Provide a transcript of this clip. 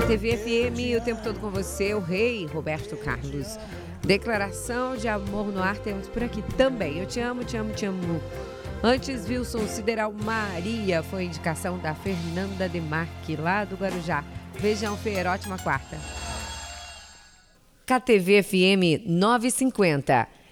KTV FM, o tempo todo com você, o rei Roberto Carlos. Declaração de amor no ar temos por aqui também. Eu te amo, te amo, te amo. Antes, Wilson Sideral Maria, foi indicação da Fernanda Demarque, lá do Guarujá. Beijão, Fer, ótima quarta. KTV FM 950.